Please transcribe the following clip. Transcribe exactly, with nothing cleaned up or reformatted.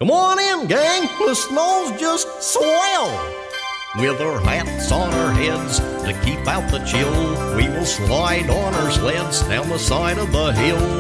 Come on in, gang, the snow's just swell. With our hats on our heads to keep out the chill, we will slide on our sleds down the side of the hill.